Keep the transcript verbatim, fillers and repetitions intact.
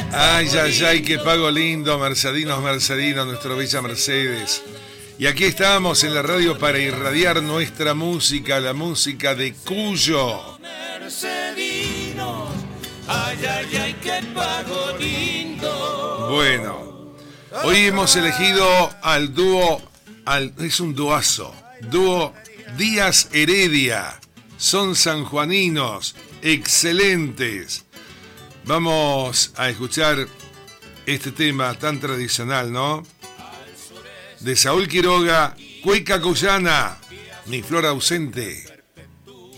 Ay, ay, ay, qué pago lindo, Mercedinos, Mercedinos, nuestro bella Mercedes. Y aquí estamos en la radio para irradiar nuestra música, la música de Cuyo. Mercedinos, ay, ay, ay, qué pago lindo. Bueno, hoy hemos elegido al dúo, al, es un duazo, dúo Díaz Heredia. Son sanjuaninos, excelentes. Vamos a escuchar este tema tan tradicional, ¿no? De Saúl Quiroga, Cueca Cuyana, Mi flor ausente.